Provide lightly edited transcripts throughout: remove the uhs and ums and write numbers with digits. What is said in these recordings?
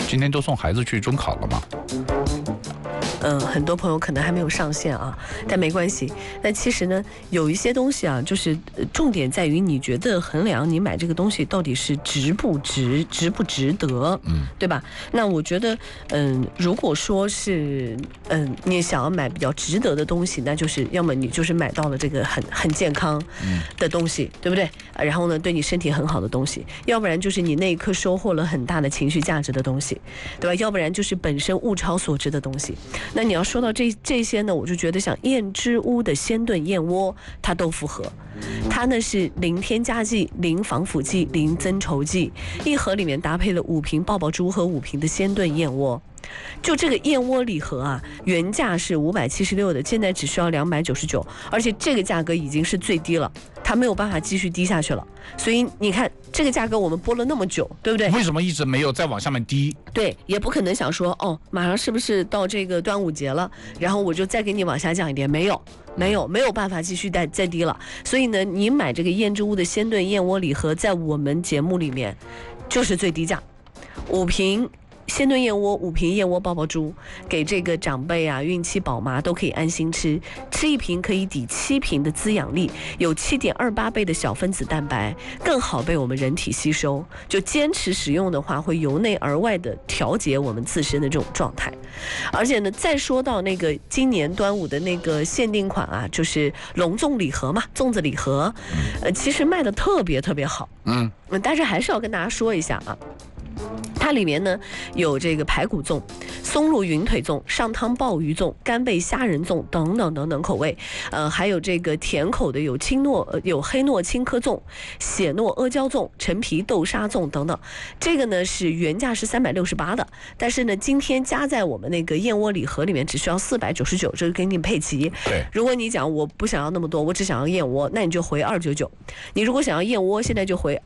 今天都送孩子去中考了吗？ 很多朋友可能还没有上线啊，但没关系。那其实呢，有一些东西啊，就是重点在于你觉得衡量你买这个东西到底是值不值得，对吧？那我觉得，如果说是你想要买比较值得的东西，那就是要么你就是买到了这个很健康的东西，对不对？然后呢，对你身体很好的东西，要不然就是你那一刻收获了很大的情绪价值的东西，对吧？要不然就是本身物超所值的东西。那你要说到这些呢，我就觉得像燕之屋的鲜炖燕窝，它都符合。它呢是零添加剂、零防腐剂、零增稠剂，一盒里面搭配了5瓶爆爆珠和5瓶的鲜炖燕窝。就这个燕窝礼盒啊，原价是576的，现在只需要299，而且这个价格已经是最低了，它没有办法继续低下去了。所以你看这个价格我们播了那么久，对不对？ 为什么一直没有再往下面低？ 对，也不可能想说马上是不是到这个端午节了，然后我就再给你往下降一点，没有办法继续再低了。所以呢，你买这个燕之屋的鲜炖燕窝礼盒，在我们节目里面就是最低价，5瓶鲜炖燕窝，5瓶燕窝爆爆珠，给这个长辈啊、孕期宝妈都可以安心吃1瓶可以抵7瓶的滋养力，有7.28倍的小分子蛋白，更好被我们人体吸收。就坚持使用的话，会由内而外的调节我们自身的这种状态。而且呢，再说到那个今年端午的那个限定款啊，就是隆粽礼盒嘛，粽子礼盒，其实卖的特别好。但是还是要跟大家说一下啊。它里面呢有这个排骨粽、松露云腿粽、上汤鲍鱼粽、干贝虾仁粽等等口味，还有这个甜口的有有黑糯青稞粽、血糯阿胶粽、陈皮豆沙粽等等。这个呢是原价是368的，但是呢今天加在我们那个燕窝礼盒里面只需要499，这个给你配齐。 对， 如果你讲我不想要那么多，我只想要燕窝，那你就回299。你如果想要燕窝，现在就回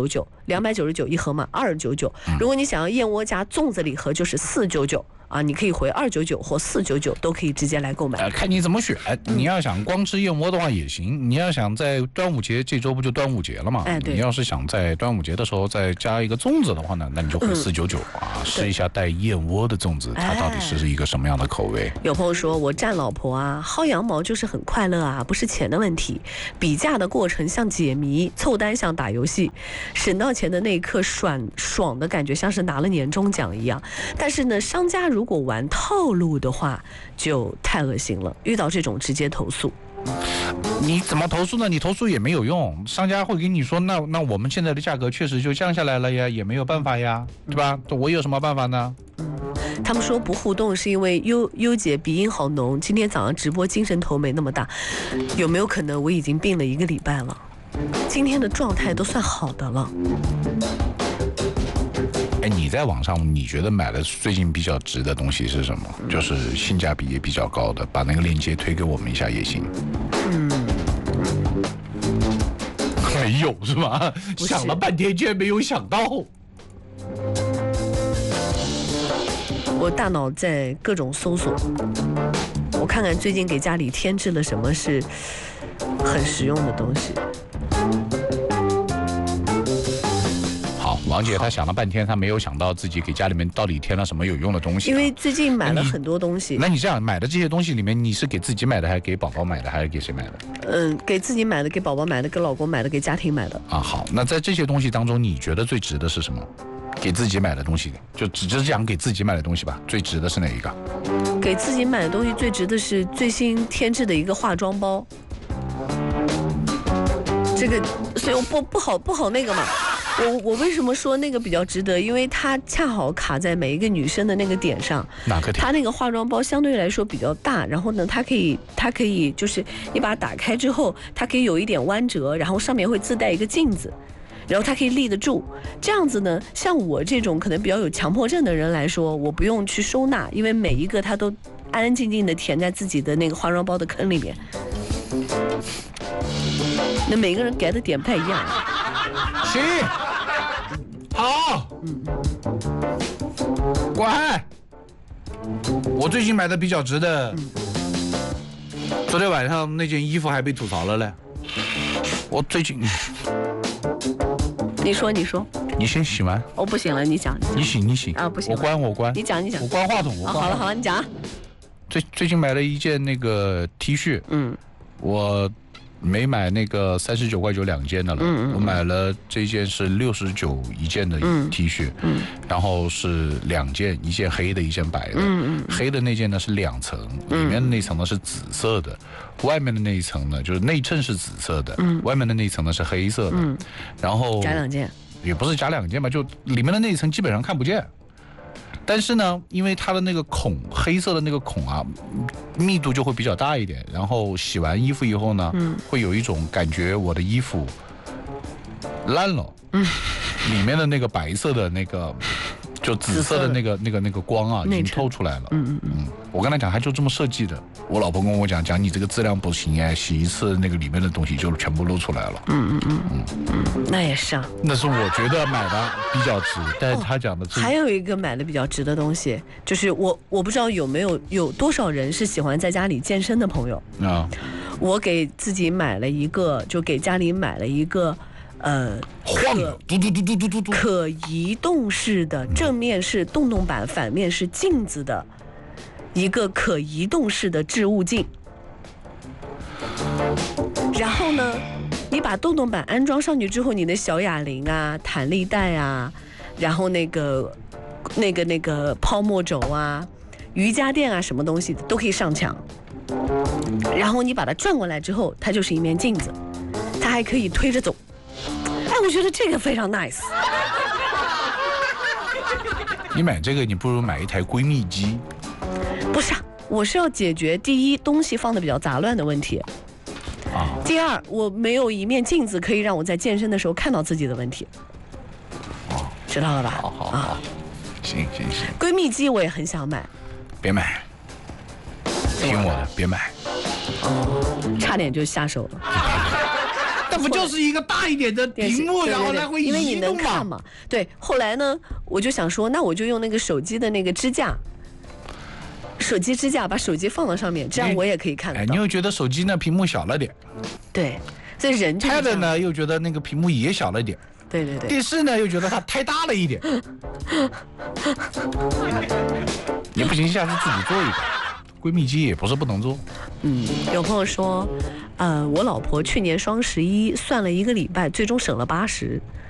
299，299一盒嘛，299。如果你想要燕窝加粽子礼盒，就是499啊，你可以回299或499，都可以直接来购买。 看你怎么选。你要想光吃燕窝的话也行，你要想在端午节，这周不就端午节了嘛？ 对。 你要是想在端午节的时候再加一个粽子的话呢，那你就回499啊，试一下带燕窝的粽子，它到底是一个什么样的口味？ 有朋友说我占老婆啊，薅羊毛就是很快乐啊，不是钱的问题。比价的过程像解谜，凑单像打游戏，省到钱的那一刻爽的感觉像是拿了年终奖一样。但是呢，商家如果玩套路的话，就太恶心了。遇到这种直接投诉。 你怎么投诉呢？你投诉也没有用，商家会给你说，那我们现在的价格确实就降下来了呀，也没有办法呀，对吧？我有什么办法呢？ 他们说不互动是因为优姐鼻音好浓，今天早上直播精神头没那么大，有没有可能我已经病了1个礼拜了？今天的状态都算好的了。 你在网上你觉得买的最近比较值的东西是什么？就是性价比也比较高的，把那个链接推给我们一下也行。没有是吧？想了半天居然没有想到。 我大脑在各种搜索，我看看最近给家里添置了什么是很实用的东西。 王姐她想了半天，她没有想到自己给家里面到底添了什么有用的东西。 因为最近买了很多东西。 那你这样买的这些东西里面，你是给自己买的，还是给宝宝买的，还是给谁买的？ 给自己买的，给宝宝买的，给老公买的，给家庭买的。 啊，好，那在这些东西当中，你觉得最值的是什么？给自己买的东西，就只是讲给自己买的东西吧，最值的是哪一个？ 给自己买的东西最值的是最新添置的一个化妆包。这个，所以我不好那个嘛。我为什么说那个比较值得？因为它恰好卡在每一个女生的那个点上。 哪个点？ 它那个化妆包相对来说比较大，然后呢，它可以就是你把它打开之后，它可以有一点弯折，然后上面会自带一个镜子，然后它可以立得住。这样子呢，像我这种可能比较有强迫症的人来说，我不用去收纳，因为每一个它都安安静静的填在自己的那个化妆包的坑里面。那每个人给的点不太一样。 行，好，乖。我最近买的比较值的，昨天晚上那件衣服还被吐槽了嘞。我最近， 你说。 你先洗完， 哦，不行了，你讲。 你洗啊，不行， 我关， 你讲。 我关话筒，我关。 好了，你讲。 最近买了一件那个 T 恤，我没买那个39.9块2件的了，我买了这件是69一件的 T 恤，然后是2件，一件黑的，一件白的，黑的那件呢是2层，里面的那层呢是紫色的，外面的那一层呢就是内衬是紫色的，外面的那一层呢是黑色的，然后加2件， 也不是加2件吧，就里面的那一层基本上看不见。但是呢，因为它的那个孔，黑色的那个孔啊，密度就会比较大一点。然后洗完衣服以后呢，会有一种感觉，我的衣服烂了，里面的那个白色的那个，就紫色的那个光啊，已经透出来了。我跟他讲，他就这么设计的。我老婆跟我讲你这个质量不行哎，洗一次那个里面的东西就全部露出来了。 那也是啊。 那是我觉得买的比较值，但是他讲的还有一个买的比较值的东西，就是我不知道有多少人是喜欢在家里健身的朋友啊。我给自己买了一个，就给家里买了一个。可移动式的，正面是洞洞板，反面是镜子的一个可移动式的置物镜。然后呢，你把洞洞板安装上去之后，你的小哑铃啊、弹力带啊，然后那个泡沫轴啊、瑜伽垫啊，什么东西都可以上墙。然后你把它转过来之后，它就是一面镜子，它还可以推着走。我觉得这个非常 nice。 你买这个，你不如买一台闺蜜机。 不是啊，我是要解决第一东西放的比较杂乱的问题，第二我没有一面镜子可以让我在健身的时候看到自己的问题。知道了吧？ 好，行。 闺蜜机我也很想买。 别买，听我的，别买。 差点就下手了。 那不就是一个大一点的屏幕，然后来回移动嘛？ 因为你能看嘛。对，后来呢，我就想说，那我就用那个手机的那个支架，手机支架把手机放到上面，这样我也可以看得到。 你又觉得手机呢屏幕小了点， 对，所以人就 Pad呢又觉得那个屏幕也小了点， 对。 电视呢又觉得它太大了一点。也不行，下次自己做一个。闺蜜机也不是不能做。 有朋友说，我老婆去年双11算了1个礼拜，最终省了80。